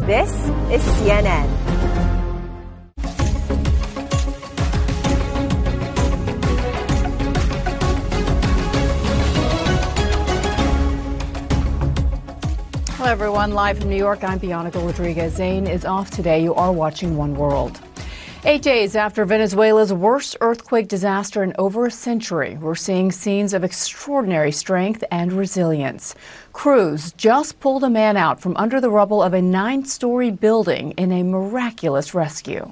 This is CNN. Hello, everyone. Live from New York, I'm Bianca Rodriguez. Zain is off today. You are watching One World. 8 days after Venezuela's worst earthquake disaster in over a century, we're seeing scenes of extraordinary strength and resilience. Crews just pulled a man out from under the rubble of a 9-story building in a miraculous rescue.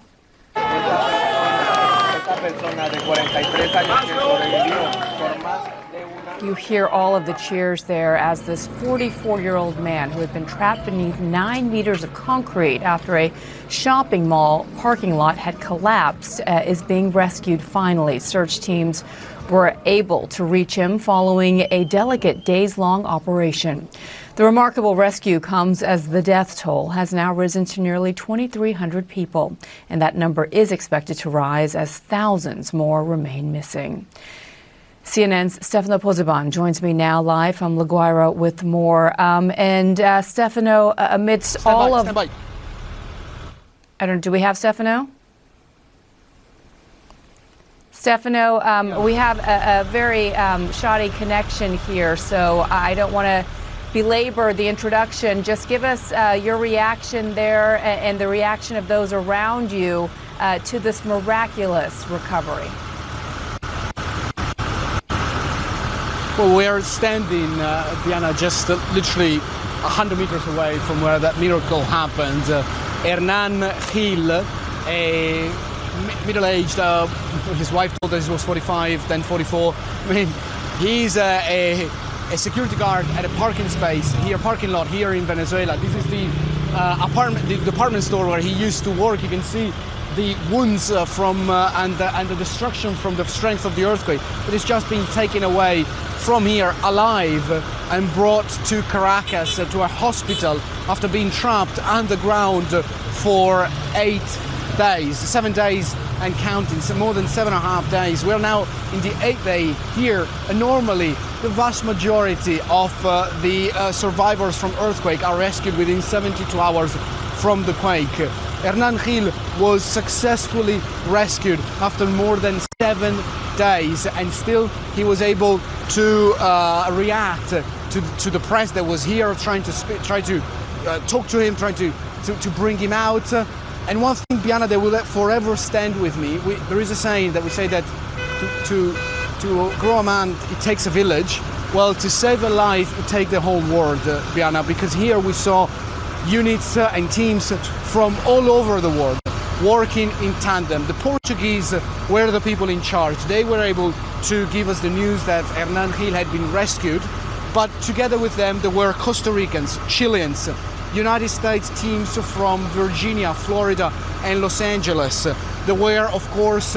You hear all of the cheers there as this 44-year-old man who had been trapped beneath 9 meters of concrete after a shopping mall parking lot had collapsed is being rescued finally. Search teams were able to reach him following a delicate days-long operation. The remarkable rescue comes as the death toll has now risen to nearly 2,300 people, and that number is expected to rise as thousands more remain missing. CNN's Stefano Pozzoban joins me now live from La Guaira with more. Stefano, amidst all of... Stand by. Do we have Stefano? Stefano, we have a very shoddy connection here, so I don't want to belabor the introduction. Just give us your reaction there and the reaction of those around you to this miraculous recovery. Well, we are standing, Diana, just literally 100 meters away from where that miracle happened. Hernan Gil, a middle-aged, his wife told us he was 45, then 44. I mean, he's a security guard at a parking lot here in Venezuela. This is the department store where he used to work. You can see the wounds and the destruction from the strength of the earthquake. It has just been taken away from here alive and brought to Caracas to a hospital after being trapped underground for 8 days, 7 days and counting, so more than 7.5 days. We're now in the 8th day here, and normally the vast majority of the survivors from earthquake are rescued within 72 hours from the quake. Hernan Gil was successfully rescued after more than 7 days, and still he was able to react to the press that was here, trying to talk to him, trying to bring him out. And one thing, Bianca, that will forever stand with me. There is a saying that we say that to grow a man, it takes a village. Well, to save a life, it takes the whole world, Bianca, because here we saw units and teams from all over the world working in tandem. The Portuguese were the people in charge. They were able to give us the news that Hernan Gil had been rescued, but together with them there were Costa Ricans, Chileans, United States teams from Virginia, Florida and Los Angeles. There were, of course,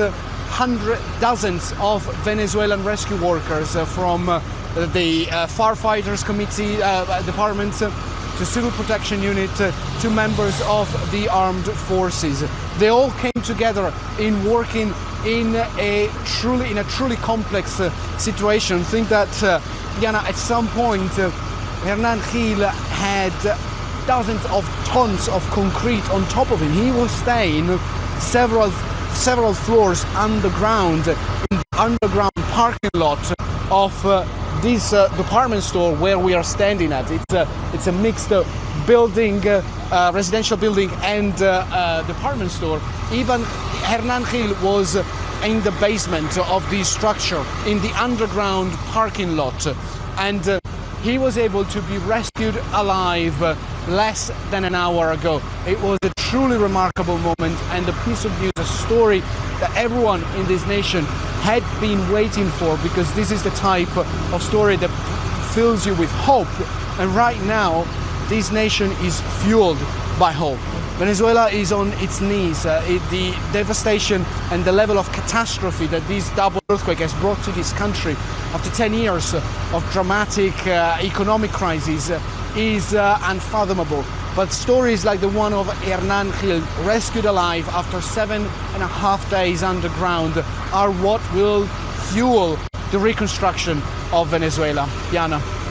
dozens of Venezuelan rescue workers from the firefighters committee departments, to civil protection unit, to members of the armed forces. They all came together in working in a truly complex situation. I think that Diana, at some point Hernan Gil had dozens of tons of concrete on top of him. He was staying several floors underground in the underground parking lot of this department store where we are standing at. It's a mixed building, residential building and department store. Even Hernan Gil was in the basement of this structure, in the underground parking lot, and he was able to be rescued alive less than an hour ago. It was a truly remarkable moment and a piece of news, a story that everyone in this nation had been waiting for, because this is the type of story that fills you with hope. And right now, this nation is fueled by hope. Venezuela is on its knees. The devastation and the level of catastrophe that this double earthquake has brought to this country after 10 years of dramatic economic crisis is unfathomable. But stories like the one of Hernan Gil, rescued alive after 7.5 days underground, are what will fuel the reconstruction of Venezuela. Diana.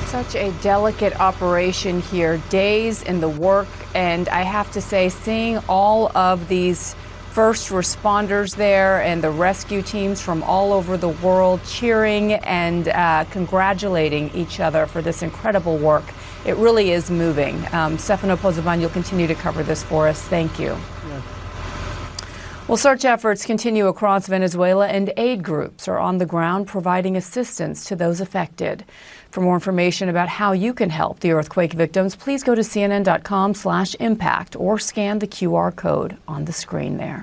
Such a delicate operation here, days in the work, and I have to say, seeing all of these first responders there and the rescue teams from all over the world cheering and congratulating each other for this incredible work, it really is moving. Stefano Pozzovan, you'll continue to cover this for us. Thank you. Yeah. Well, search efforts continue across Venezuela, and aid groups are on the ground providing assistance to those affected. For more information about how you can help the earthquake victims, please go to cnn.com/impact or scan the QR code on the screen there.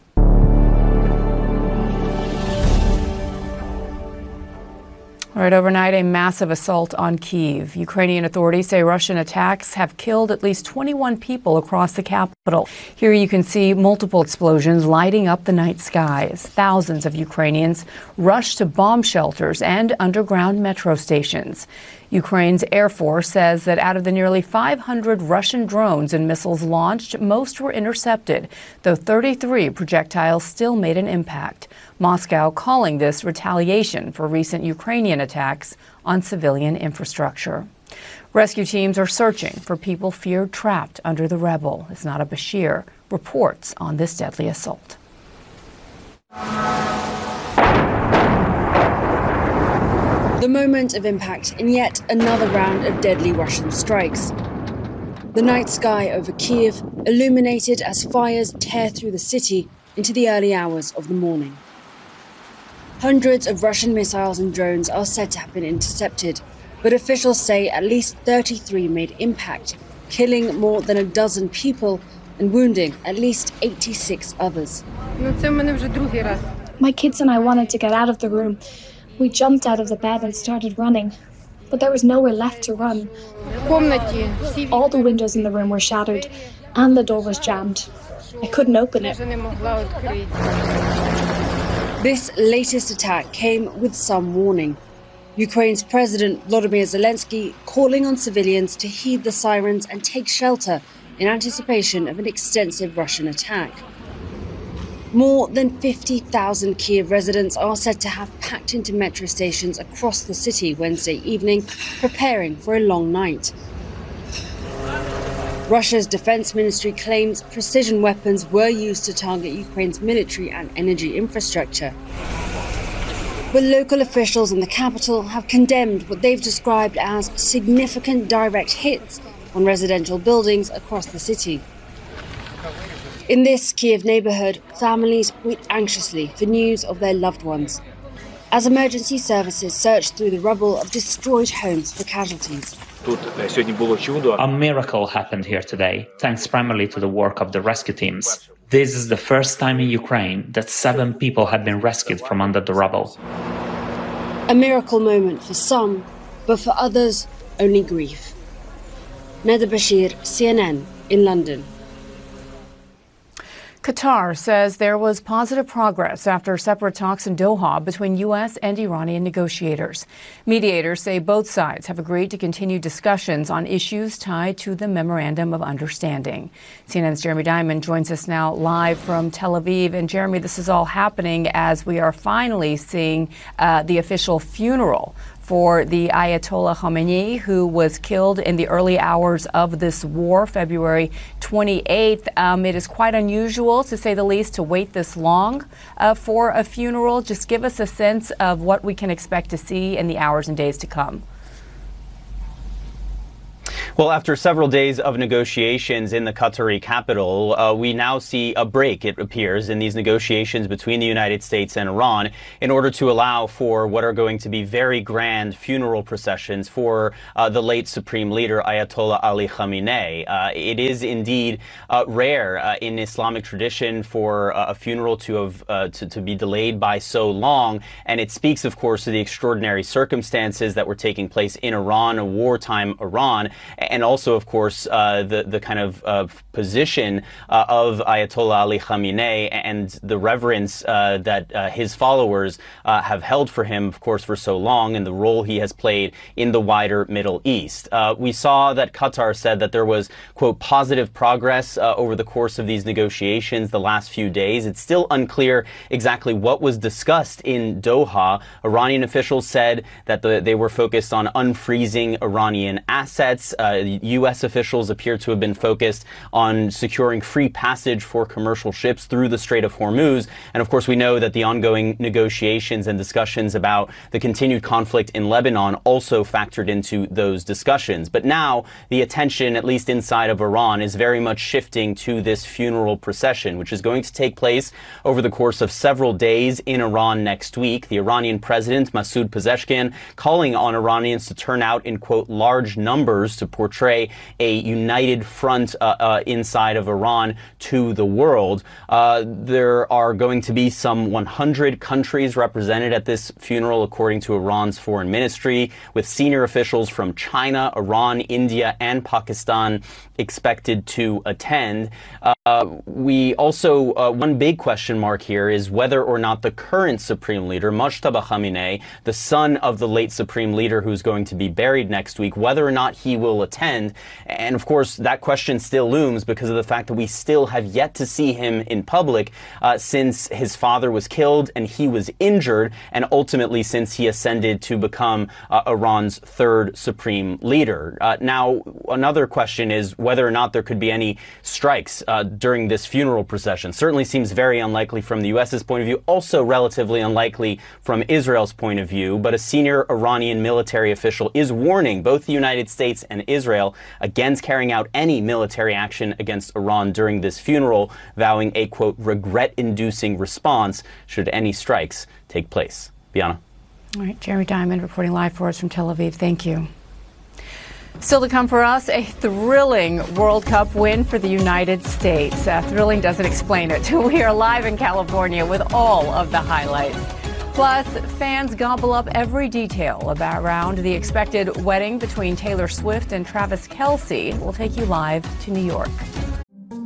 All right, overnight, a massive assault on Kyiv. Ukrainian authorities say Russian attacks have killed at least 21 people across the capital. Here you can see multiple explosions lighting up the night skies. Thousands of Ukrainians rushed to bomb shelters and underground metro stations. Ukraine's Air Force says that out of the nearly 500 Russian drones and missiles launched, most were intercepted, though 33 projectiles still made an impact. Moscow calling this retaliation for recent Ukrainian attacks on civilian infrastructure. Rescue teams are searching for people feared trapped under the rebel. Isnat Bashir reports on this deadly assault. The moment of impact in yet another round of deadly Russian strikes. The night sky over Kyiv illuminated as fires tear through the city into the early hours of the morning. Hundreds of Russian missiles and drones are said to have been intercepted, but officials say at least 33 made impact, killing more than a dozen people and wounding at least 86 others. My kids and I wanted to get out of the room. We jumped out of the bed and started running, but there was nowhere left to run. All the windows in the room were shattered and the door was jammed. I couldn't open it. This latest attack came with some warning. Ukraine's President Volodymyr Zelensky calling on civilians to heed the sirens and take shelter in anticipation of an extensive Russian attack. More than 50,000 Kyiv residents are said to have packed into metro stations across the city Wednesday evening, preparing for a long night. Russia's defense ministry claims precision weapons were used to target Ukraine's military and energy infrastructure. But local officials in the capital have condemned what they've described as significant direct hits on residential buildings across the city. In this Kyiv neighborhood, families wait anxiously for news of their loved ones, as emergency services search through the rubble of destroyed homes for casualties. A miracle happened here today, thanks primarily to the work of the rescue teams. This is the first time in Ukraine that 7 people have been rescued from under the rubble. A miracle moment for some, but for others, only grief. Neda Bashir, CNN, in London. Qatar says there was positive progress after separate talks in Doha between U.S. and Iranian negotiators. Mediators say both sides have agreed to continue discussions on issues tied to the Memorandum of Understanding. CNN's Jeremy Diamond joins us now live from Tel Aviv. And Jeremy, this is all happening as we are finally seeing the official funeral for the Ayatollah Khamenei, who was killed in the early hours of this war, February 28th. It is quite unusual, to say the least, to wait this long for a funeral. Just give us a sense of what we can expect to see in the hours and days to come. Well, after several days of negotiations in the Qatari capital, we now see a break, it appears, in these negotiations between the United States and Iran in order to allow for what are going to be very grand funeral processions for the late Supreme Leader Ayatollah Ali Khamenei. It is indeed rare in Islamic tradition for a funeral to be delayed by so long, and it speaks, of course, to the extraordinary circumstances that were taking place in Iran, a wartime Iran. and also, of course, the kind of position of Ayatollah Ali Khamenei and the reverence that his followers have held for him, of course, for so long, and the role he has played in the wider Middle East. We saw that Qatar said that there was, quote, positive progress over the course of these negotiations the last few days. It's still unclear exactly what was discussed in Doha. Iranian officials said that they were focused on unfreezing Iranian assets. U.S. officials appear to have been focused on securing free passage for commercial ships through the Strait of Hormuz. And of course, we know that the ongoing negotiations and discussions about the continued conflict in Lebanon also factored into those discussions. But now the attention, at least inside of Iran, is very much shifting to this funeral procession, which is going to take place over the course of several days in Iran next week. The Iranian president, Masoud Pezeshkian, calling on Iranians to turn out in, quote, large numbers to portray a united front inside of Iran to the world. There are going to be some 100 countries represented at this funeral, according to Iran's foreign ministry, with senior officials from China, Iran, India, and Pakistan expected to attend. We also, one big question mark here is whether or not the current Supreme Leader, Mojtaba Khamenei, the son of the late Supreme Leader who's going to be buried next week, whether or not he will attend. And of course, that question still looms because of the fact that we still have yet to see him in public since his father was killed and he was injured, and ultimately since he ascended to become Iran's third Supreme Leader. Now, another question is whether or not there could be any strikes during this funeral procession. Certainly seems very unlikely from the U.S.'s point of view, also relatively unlikely from Israel's point of view, but a senior Iranian military official is warning both the United States and Israel against carrying out any military action against Iran during this funeral, vowing a, quote, regret-inducing response should any strikes take place. Bianna. All right, Jeremy Diamond reporting live for us from Tel Aviv. Thank you. Still to come for us, a thrilling World Cup win for the United States. Thrilling doesn't explain it. We are live in California with all of the highlights. Plus, fans gobble up every detail around the expected wedding between Taylor Swift and Travis Kelce. We'll take you live to New York.